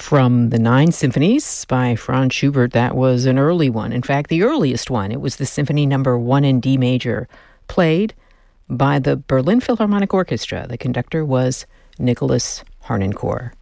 From the Nine Symphonies by Franz Schubert, that was an early one. In fact, the earliest one. It was the Symphony Number 1 in D major, played by the Berlin Philharmonic Orchestra. The conductor was Nicholas Harnoncourt.